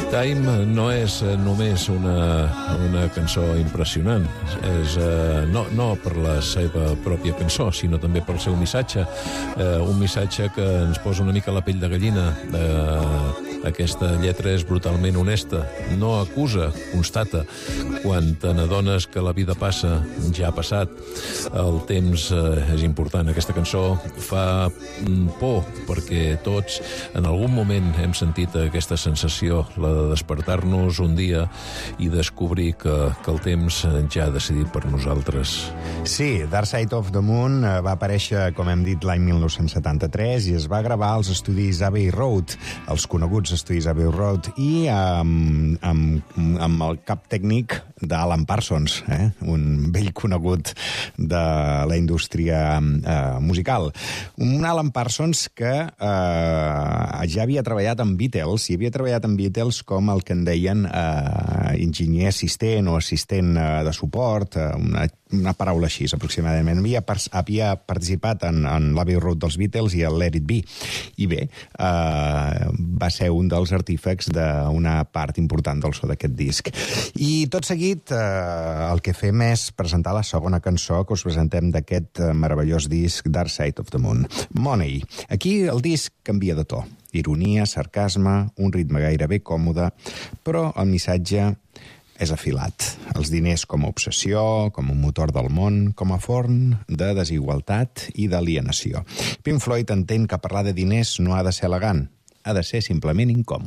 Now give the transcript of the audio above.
Time no és només una cançó impressionant, no per la seva pròpia cançó, sinó també pel seu missatge, un missatge que ens posa una mica la pell de gallina. Aquesta lletra és brutalment honesta, no acusa, constata. Quan te n'adones que la vida passa, ja ha passat, el temps és important. Aquesta cançó fa por, perquè tots en algun moment hem sentit aquesta sensació, la de despertar-nos un dia i descobrir que el temps ja ha decidit per nosaltres. Sí, Dark Side of the Moon va aparèixer, com hem dit, l'any 1973 i es va gravar als estudis Abbey Road, els coneguts estudis Abbey Road, i amb el cap tècnic d'Alan Parsons, un vell conegut de la indústria musical. Un Alan Parsons que ja havia treballat amb Beatles, i havia treballat amb Beatles com el que en deien enginyer assistent o assistent de suport, una paraula així, aproximadament. Havia participat en l'Abbey Road dels Beatles i el Let It Be. I bé, va ser un dels artífecs d'una part important del so d'aquest disc. I tot seguit, el que fem és presentar la segona cançó que us presentem d'aquest meravellós disc Dark Side of the Moon, Money. Aquí el disc canvia de to. Ironia, sarcasme, un ritme gairebé còmode, però el missatge és afilat. Els diners com a obsessió, com un motor del món, com a forn de desigualtat i d'alienació. Pink Floyd entén que parlar de diners no ha de ser elegant, ha de ser simplement incòmode.